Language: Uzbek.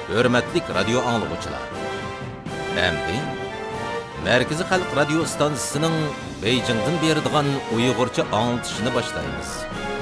Hürmetlik radyo anlıqçılar. Endi Merkezi Xalq Radio stansiyasining Beijingdan beradigan Uyg'urcha anlatışını başlaymiz.